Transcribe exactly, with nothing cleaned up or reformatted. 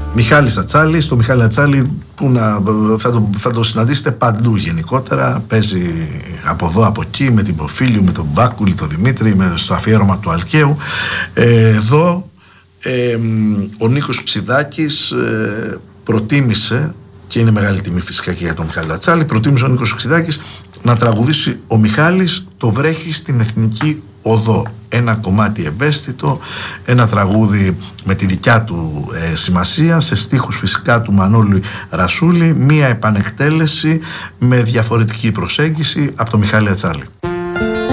Μιχάλης Ατσάλης. Το Μιχάλη Ατσάλη που να, θα, το, θα το συναντήσετε παντού γενικότερα. Παίζει από εδώ από εκεί με την Ποφίλιου, με τον Μπάκουλη, τον Δημήτρη, με, στο αφιέρωμα του Αλκαίου. Ε, εδώ ε, ο Νίκος Ξιδάκης ε, προτίμησε, και είναι μεγάλη τιμή φυσικά και για τον Μιχάλη Ατσάλη, προτίμησε ο Νίκος Ξιδάκης να τραγουδήσει ο Μιχάλης το «Βρέχει στην Εθνική Οδό». Ένα κομμάτι ευαίσθητο, ένα τραγούδι με τη δικιά του ε, σημασία, σε στίχους φυσικά του Μανώλη Ρασούλη, μία επανεκτέλεση με διαφορετική προσέγγιση από τον Μιχάλη Ατσάλη.